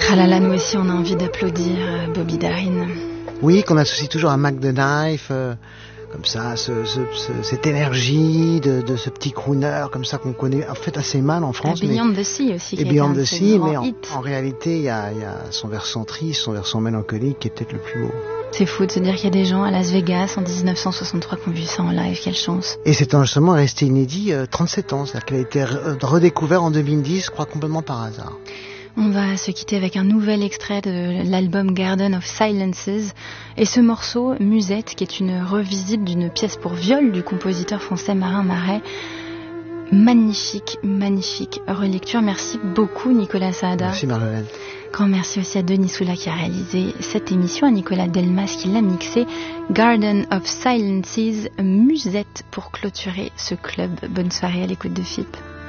Ah là là, nous aussi on a envie d'applaudir Bobby Darin. Oui, qu'on associe toujours à Mac the Knife, comme ça, cette énergie de ce petit crooner, comme ça qu'on connaît en fait assez mal en France. Beyond the Sea aussi. Et Beyond the Sea, mais en réalité, il y a son versant triste, son versant mélancolique qui est peut-être le plus beau. C'est fou de se dire qu'il y a des gens à Las Vegas en 1963 qui ont vu ça en live, quelle chance. Et c'est enregistrement resté inédit 37 ans, c'est-à-dire qu'il a été redécouvert en 2010, je crois complètement par hasard. On va se quitter avec un nouvel extrait de l'album Garden of Silences et ce morceau, Musette, qui est une revisite d'une pièce pour viol du compositeur français Marin Marais. Magnifique, magnifique relecture. Merci beaucoup Nicolas Saada. Merci Marlène. Grand merci aussi à Denis Soula qui a réalisé cette émission, à Nicolas Delmas qui l'a mixé. Garden of Silences, Musette pour clôturer ce club. Bonne soirée à l'écoute de FIP.